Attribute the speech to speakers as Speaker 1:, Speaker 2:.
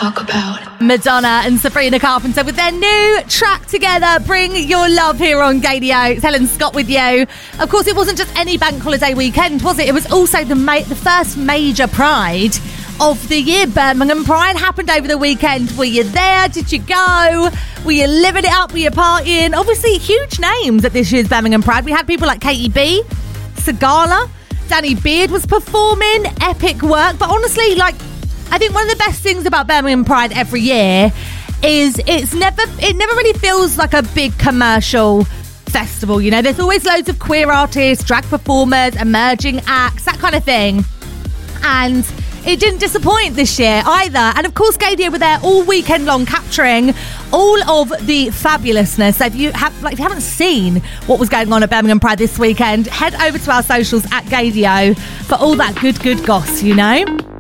Speaker 1: talk about.
Speaker 2: Madonna and Sabrina Carpenter with their new track together, Bring Your Love, here on Gaydio. It's Helen Scott with you. Of course, it wasn't just any bank holiday weekend, was it? It was also the first major Pride of the year. Birmingham Pride happened over the weekend. Were you there? Did you go? Were you living it up? Were you partying? Obviously, huge names at this year's Birmingham Pride. We had people like Katie B, Sagala, Danny Beard was performing, epic work. But honestly, I think one of the best things about Birmingham Pride every year is it never really feels like a big commercial festival. You know, there's always loads of queer artists, drag performers, emerging acts, that kind of thing. And it didn't disappoint this year either. And of course, Gaydio were there all weekend long, capturing all of the fabulousness. So if you haven't seen what was going on at Birmingham Pride this weekend, head over to our socials at Gaydio for all that good goss, you know.